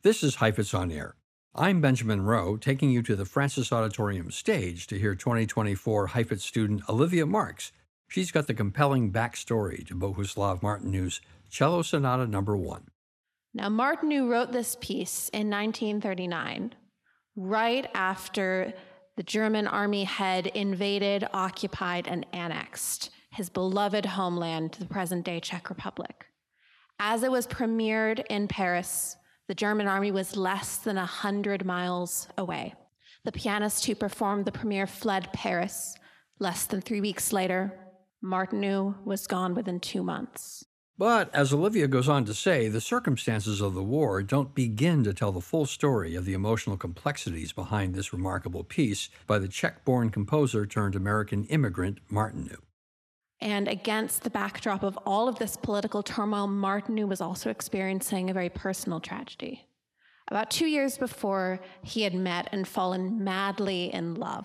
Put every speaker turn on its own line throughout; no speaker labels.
This is Heifetz on Air. I'm Benjamin Rowe, taking you to the Francis Auditorium stage to hear 2024 Heifetz student Olivia Marks. She's got the compelling backstory to Bohuslav Martinu's Cello Sonata No. 1.
Now, Martinu wrote this piece in 1939, right after the German army had invaded, occupied, and annexed his beloved homeland, the present-day Czech Republic. As it was premiered in Paris, the German army was less than 100 miles away. The pianist who performed the premiere fled Paris. Less than 3 weeks later, Martinu was gone within 2 months.
But, as Olivia goes on to say, the circumstances of the war don't begin to tell the full story of the emotional complexities behind this remarkable piece by the Czech-born composer turned American immigrant Martinu.
And against the backdrop of all of this political turmoil, Martinu was also experiencing a very personal tragedy. About 2 years before, he had met and fallen madly in love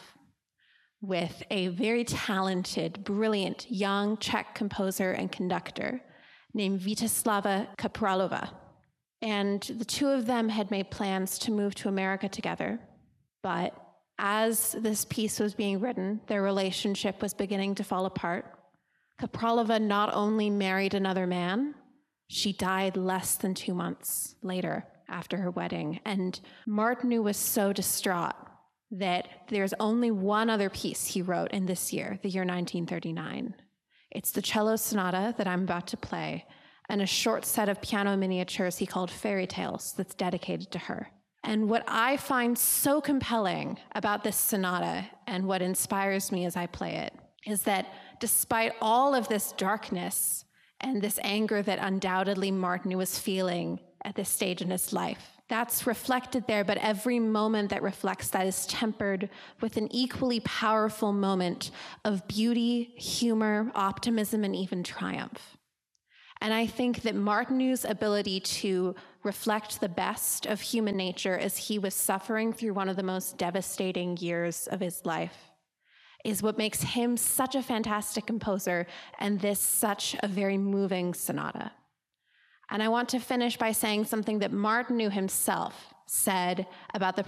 with a very talented, brilliant, young Czech composer and conductor named Vítězslava Kapralova. And the two of them had made plans to move to America together. But as this piece was being written, their relationship was beginning to fall apart. Kapralova not only married another man, she died less than 2 months later after her wedding. And Martinu was so distraught that there's only one other piece he wrote in this year, the year 1939. It's the cello sonata that I'm about to play, and a short set of piano miniatures he called Fairy Tales that's dedicated to her. And what I find so compelling about this sonata and what inspires me as I play it is that despite all of this darkness and this anger that undoubtedly Martinu was feeling at this stage in his life, that's reflected there, but every moment that reflects that is tempered with an equally powerful moment of beauty, humor, optimism, and even triumph. And I think that Martinu's ability to reflect the best of human nature as he was suffering through one of the most devastating years of his life is what makes him such a fantastic composer and this such a very moving sonata. And I want to finish by saying something that Martinu himself said about the